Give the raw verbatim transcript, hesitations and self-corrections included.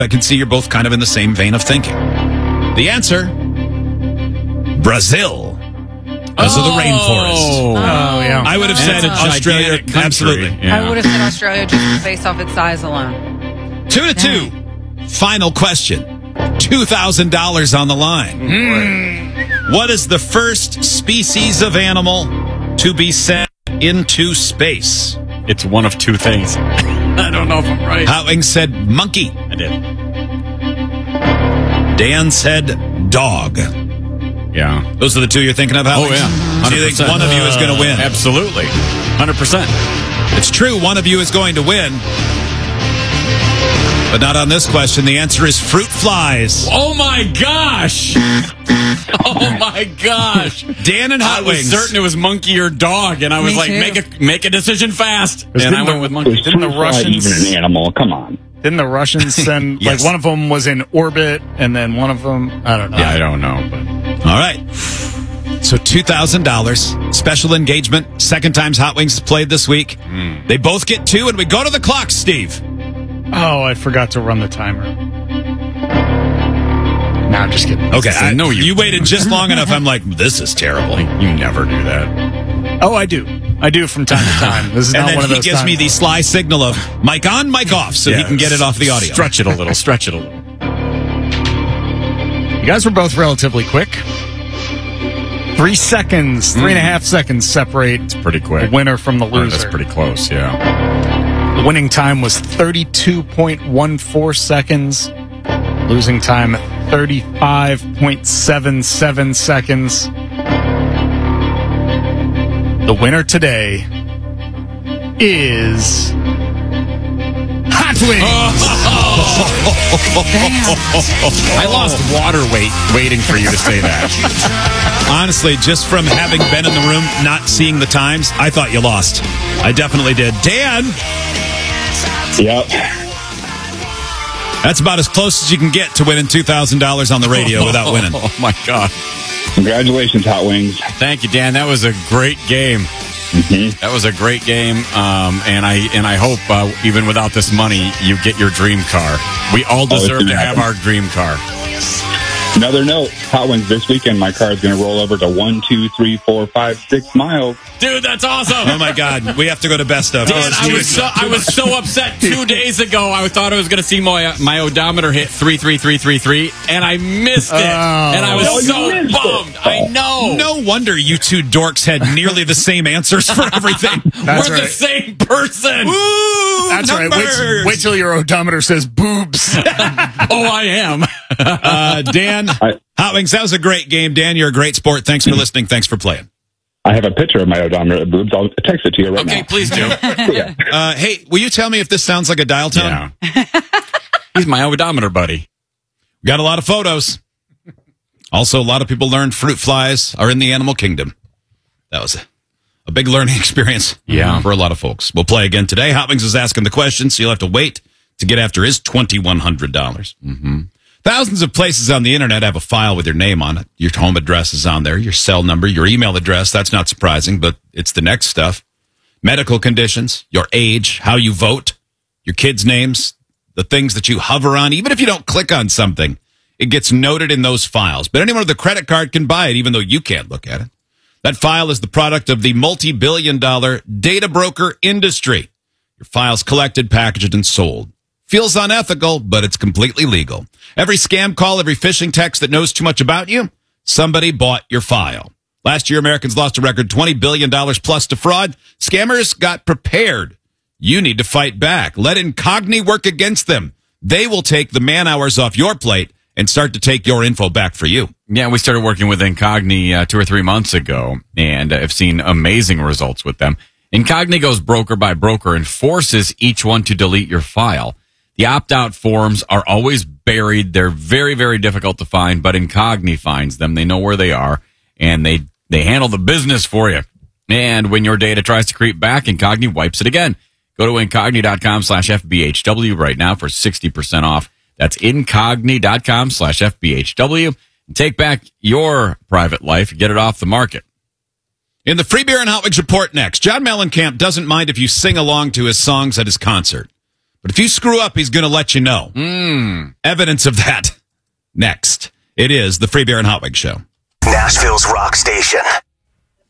I can see you're both kind of in the same vein of thinking. The answer, Brazil. Because oh. of the rainforest. Oh, yeah. I would have said Australia. Absolutely. Yeah. I would have said Australia just based off its size alone. Two to two. Final question. two thousand dollars on the line. Mm. What is the first species of animal to be sent into space? It's one of two things. I don't know if I'm right. Howing said monkey. I did. Dan said dog. Yeah. Those are the two you're thinking of, Howing? Oh, yeah. Do you think one of you is going to win? Uh, absolutely. one hundred percent. It's true, one of you is going to win. But not on this question. The answer is fruit flies. Oh, my gosh. Oh, my gosh. Dan and Hot I was Wings. certain it was monkey or dog, and I was Me like, too. make a make a decision fast. And And I the, went with monkey. Didn't the Russians even an animal? Come on. Didn't the Russians send, Yes. like, one of them was in orbit, and then one of them, I don't know. Yeah, I don't know. But All right. So two thousand dollars. Special engagement. Second times Hot Wings has played this week. Mm. They both get two, and we go to the clock, Steve. Oh, I forgot to run the timer. No, I'm just kidding. Okay, I know know you- you waited just long enough. I'm like, this is terrible. you never do that. Oh, I do. I do from time to time. This is And not then one of he those gives times. me the sly signal of mic on, mic off, so he Yeah, can get it off the audio. Stretch it a little. Stretch it a little. You guys were both relatively quick. Three seconds, three and a half seconds separate It's pretty quick. the winner from the Oh, loser. that's pretty close, yeah. The winning time was thirty-two point one four seconds. Losing time, thirty-five point seven seven seconds. The winner today is Hot Wings. I lost water weight waiting for you to say that. Honestly, just from having been in the room, not seeing the times, I thought you lost. I definitely did. Dan, Yep. that's about as close as you can get to winning two thousand dollars on the radio without winning. Oh, my God. Congratulations, Hot Wings. Thank you, Dan. That was a great game. Mm-hmm. That was a great game, um, and I and I hope uh, even without this money, you get your dream car. We all it's deserve gonna to have happen. our dream car. Another note, Hot Wings, this weekend my car is going to roll over to one, two, three, four, five, six miles. Dude, that's awesome. Oh, my God. We have to go to best of. Dan, I was so I was so upset two days ago. I thought I was going to see my my odometer hit three three three three three, and I missed it. Oh. and I was Oh, you so missed bummed. it. I know. No wonder you two dorks had nearly the same answers for everything. That's We're right. the same person. Ooh, That's numbers. right. Wait, wait till your odometer says boobs. Oh, I am. Uh, Dan, I- Hot Wings, that was a great game. Dan, you're a great sport. Thanks for listening. Thanks for playing. I have a picture of my odometer boobs. I'll text it to you right Okay, now. please do. Yeah. Uh, hey, will you tell me if this sounds like a dial tone? Yeah. He's my odometer buddy. We got a lot of photos. Also, a lot of people learned fruit flies are in the animal kingdom. That was a, a big learning experience Yeah. for a lot of folks. We'll play again today. Hot Wings is asking the question, so you'll have to wait to get after his twenty-one hundred dollars. Mm-hmm. Thousands of places on the internet have a file with your name on it. Your home address is on there, your cell number, your email address. That's not surprising, but it's the next stuff. Medical conditions, your age, how you vote, your kids' names, the things that you hover on. Even if you don't click on something, it gets noted in those files. But anyone with a credit card can buy it, even though you can't look at it. That file is the product of the multi-billion dollar data broker industry. Your file's collected, packaged, and sold. Feels unethical, but it's completely legal. Every scam call, every phishing text that knows too much about you, somebody bought your file. Last year, Americans lost a record twenty billion dollars plus to fraud. Scammers got prepared. You need to fight back. Let Incogni work against them. They will take the man hours off your plate and start to take your info back for you. Yeah, we started working with Incogni uh, two or three months ago, and uh, I've seen amazing results with them. Incogni goes broker by broker and forces each one to delete your file. The opt-out forms are always buried. They're very, very difficult to find, but Incogni finds them. They know where they are, and they, they handle the business for you. And when your data tries to creep back, Incogni wipes it again. Go to Incogni.com slash FBHW right now for sixty percent off. That's Incogni.com slash FBHW. And take back your private life and get it off the market. In the Free Beer and Hot Wings report next, John Mellencamp doesn't mind if you sing along to his songs at his concert. But if you screw up, he's going to let you know. Mm. Evidence of that next. It is the Free Beer and Hot Wings Show. Nashville's Rock Station.